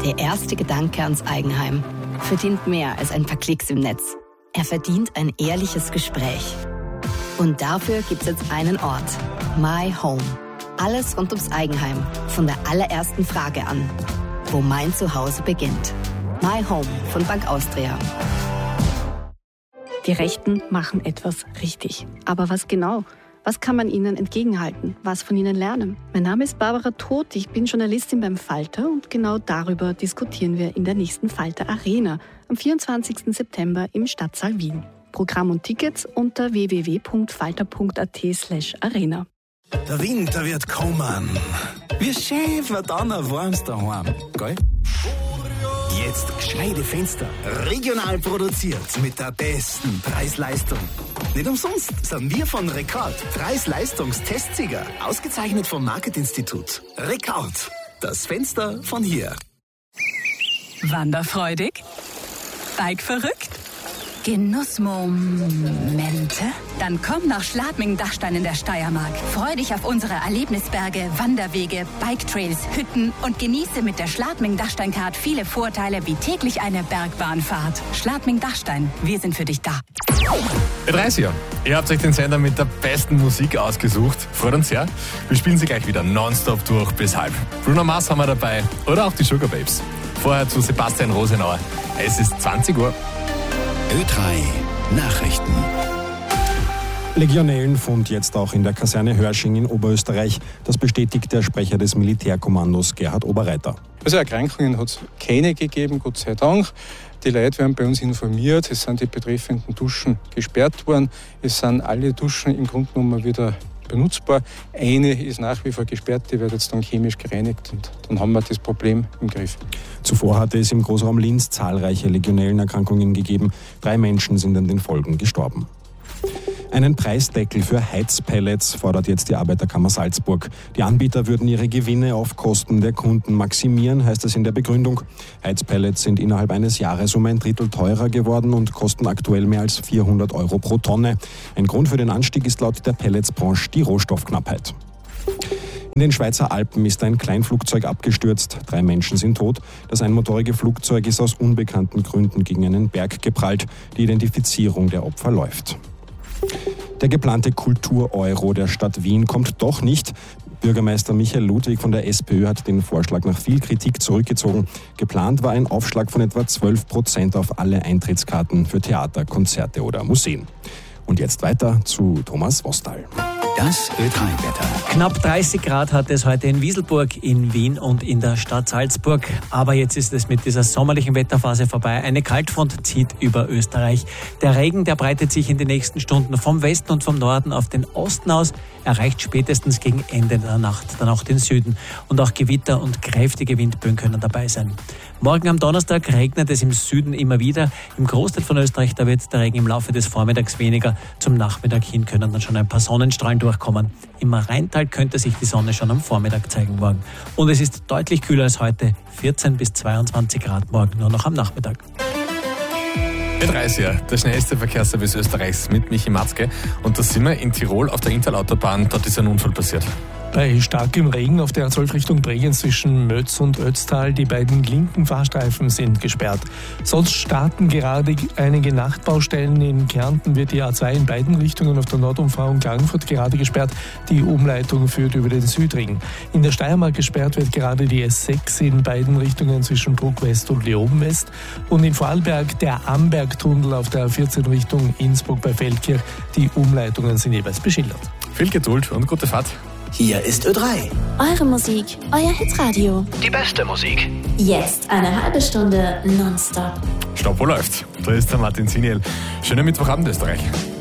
Der erste Gedanke ans Eigenheim verdient mehr als ein paar Klicks im Netz. Er verdient ein ehrliches Gespräch. Und dafür gibt's jetzt einen Ort. My Home. Alles rund ums Eigenheim. Von der allerersten Frage an. Wo mein Zuhause beginnt. My Home von Bank Austria. Die Rechten machen etwas richtig. Aber was genau? Was kann man ihnen entgegenhalten? Was von ihnen lernen? Mein Name ist Barbara Todt, ich bin Journalistin beim Falter und genau darüber diskutieren wir in der nächsten Falter Arena am 24. September im Stadtsaal Wien. Programm und Tickets unter www.falter.at/arena. Der Winter wird kommen. Wie schön wird dann ein warmes daheim, gell? Jetzt gescheite Fenster. Regional produziert mit der besten Preis-Leistung. Nicht umsonst sind wir von Rekord Preis-Leistungstestsieger. Ausgezeichnet vom Marketinstitut. Rekord. Das Fenster von hier. Wanderfreudig? Bike-verrückt? Genussmomente? Dann komm nach Schladming-Dachstein in der Steiermark. Freu dich auf unsere Erlebnisberge, Wanderwege, Bike-Trails, Hütten und genieße mit der Schladming-Dachstein-Card viele Vorteile wie täglich eine Bergbahnfahrt. Schladming-Dachstein, wir sind für dich da. Ö30. Ihr habt euch den Sender mit der besten Musik ausgesucht. Freut uns sehr. Wir spielen sie gleich wieder nonstop durch bis halb. Bruno Mars haben wir dabei oder auch die Sugar Babes. Vorher zu Sebastian Rosenauer. Es ist 20 Uhr. Ö3 Nachrichten. Legionellenfund jetzt auch in der Kaserne Hörsching in Oberösterreich. Das bestätigt der Sprecher des Militärkommandos Gerhard Oberreiter. Also Erkrankungen hat es keine gegeben, Gott sei Dank. Die Leute werden bei uns informiert. Es sind die betreffenden Duschen gesperrt worden. Es sind alle Duschen im Grunde genommen wieder benutzbar. Eine ist nach wie vor gesperrt, die wird jetzt dann chemisch gereinigt und dann haben wir das Problem im Griff. Zuvor hatte es im Großraum Linz zahlreiche Legionellenerkrankungen gegeben. 3 Menschen sind an den Folgen gestorben. Einen Preisdeckel für Heizpellets fordert jetzt die Arbeiterkammer Salzburg. Die Anbieter würden ihre Gewinne auf Kosten der Kunden maximieren, heißt es in der Begründung. Heizpellets sind innerhalb eines Jahres um 1/3 teurer geworden und kosten aktuell mehr als 400 € pro Tonne. Ein Grund für den Anstieg ist laut der Pelletsbranche die Rohstoffknappheit. In den Schweizer Alpen ist ein Kleinflugzeug abgestürzt. 3 Menschen sind tot. Das einmotorige Flugzeug ist aus unbekannten Gründen gegen einen Berg geprallt. Die Identifizierung der Opfer läuft. Der geplante Kultur-Euro der Stadt Wien kommt doch nicht. Bürgermeister Michael Ludwig von der SPÖ hat den Vorschlag nach viel Kritik zurückgezogen. Geplant war ein Aufschlag von etwa 12% auf alle Eintrittskarten für Theater, Konzerte oder Museen. Und jetzt weiter zu Thomas Wostal. Das Ö3-Wetter. Knapp 30 Grad hat es heute in Wieselburg, in Wien und in der Stadt Salzburg. Aber jetzt ist es mit dieser sommerlichen Wetterphase vorbei. Eine Kaltfront zieht über Österreich. Der Regen, der breitet sich in den nächsten Stunden vom Westen und vom Norden auf den Osten aus, erreicht spätestens gegen Ende der Nacht dann auch den Süden. Und auch Gewitter und kräftige Windböen können dabei sein. Morgen am Donnerstag regnet es im Süden immer wieder. Im Großteil von Österreich, da wird der Regen im Laufe des Vormittags weniger. Zum Nachmittag hin können dann schon ein paar Sonnenstrahlen durchkommen. Im Rheintal könnte sich die Sonne schon am Vormittag zeigen morgen. Und es ist deutlich kühler als heute. 14 bis 22 Grad morgen, nur noch am Nachmittag. Ö30, der schnellste Verkehrsservice Österreichs mit Michi Matzke. Und da sind wir in Tirol auf der Interlautobahn. Dort ist ein Unfall passiert. Bei starkem Regen auf der A12 Richtung Bregenz zwischen Mötz und Ötztal, die beiden linken Fahrstreifen sind gesperrt. Sonst starten gerade einige Nachtbaustellen. In Kärnten wird die A2 in beiden Richtungen auf der Nordumfahrung Klagenfurt gerade gesperrt. Die Umleitung führt über den Südring. In der Steiermark gesperrt wird gerade die S6 in beiden Richtungen zwischen Bruck West und Leoben West. Und in Vorarlberg der Ambergtunnel auf der A14 Richtung Innsbruck bei Feldkirch. Die Umleitungen sind jeweils beschildert. Viel Geduld und gute Fahrt. Hier ist Ö3. Eure Musik, euer Hitradio. Die beste Musik. Jetzt eine halbe Stunde nonstop. Stopp, wo läuft? Da ist der Martin Siniel. Schönen Mittwochabend, Österreich.